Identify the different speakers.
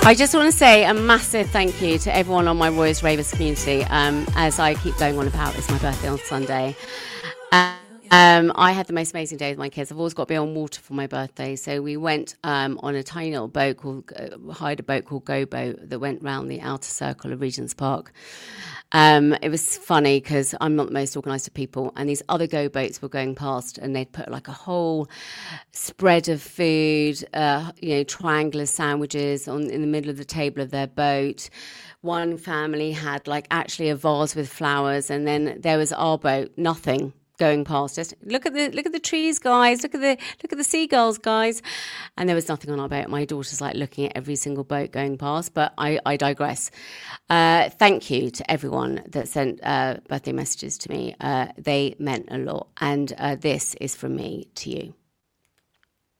Speaker 1: I just want to say a massive thank you to everyone on my Royals Ravers community. As I keep going on about, it's my birthday on Sunday. I had the most amazing day with my kids. I've always got to be on water for my birthday. So we went on a tiny little boat hired a boat called Go Boat that went round the outer circle of Regent's Park. It was funny because I'm not the most organised of people, and these other Go Boats were going past, and they'd put like a whole spread of food, triangular sandwiches in the middle of the table of their boat. One family had like actually a vase with flowers, and then there was our boat, nothing going past. Just look at the trees, guys. Look at the seagulls, guys. And there was nothing on our boat. My daughter's like looking at every single boat going past. But I digress. Thank you to everyone that sent birthday messages to me. They meant a lot. And this is from me to you.